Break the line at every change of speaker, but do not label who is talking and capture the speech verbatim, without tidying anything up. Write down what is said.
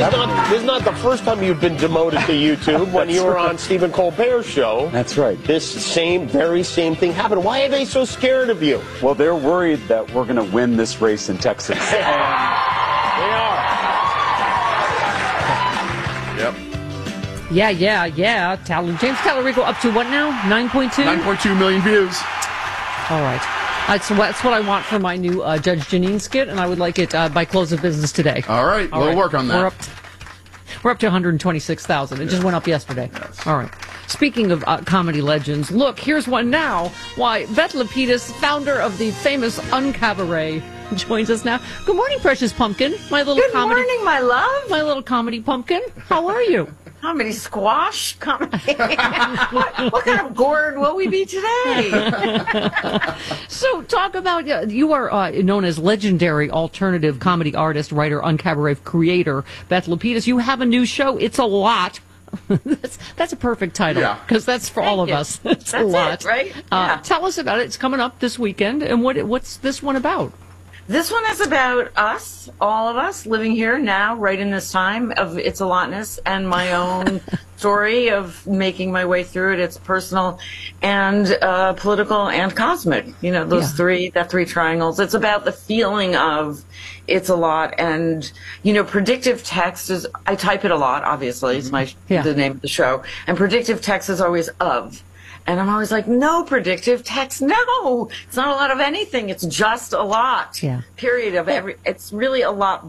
is not this is not the first time you've been demoted to YouTube. When you were
right.
on Stephen Colbert's show.
That's right.
This same, very same thing happened. Why are they so scared of you?
Well, they're worried that we're going to win this race in Texas.
They are.
Yep.
Yeah, yeah, yeah. Tal- James Talarico up to what now? nine point two?
nine point two million views.
All right. That's what, that's what I want for my new uh, Judge Janine skit, and I would like it uh, by close of business today.
All right.
All
we'll
right.
work on that.
We're up to, we're up to one hundred twenty-six thousand. It
Yeah.
just went up yesterday.
Yes.
All right. Speaking of uh, comedy legends, look, here's one now. Why, Beth Lapidus, founder of the famous Uncabaret, joins us now. Good morning, Precious Pumpkin. My little
Good
comedy,
morning, my love.
my little comedy pumpkin. How are you?
Comedy squash? Comedy. what, what kind of gourd will we be today?
So, talk about uh, you are uh, known as legendary alternative comedy artist, writer, Uncabaret creator, Beth Lapidus. You have a new show. It's a lot. that's, that's a perfect title
Yeah.
because that's for
Thank
all of
you.
us. It's
That's
a lot,
it, right?
Uh,
Yeah.
Tell us about it. It's coming up this weekend, and what what's this one about?
This one is about us, all of us, living here now, right in this time of It's a Lotness, and my own story of making my way through it. It's personal and uh, political and cosmic. You know, those
Yeah.
three, that three triangles. It's about the feeling of it's a lot. And, you know, predictive text is, I type it a lot, obviously. It's my,
Yeah.
the name of the show. And predictive text is always of. And I'm always like, no predictive text, no. It's not a lot of anything. It's just a lot.
Yeah.
Period of every. It's really a lot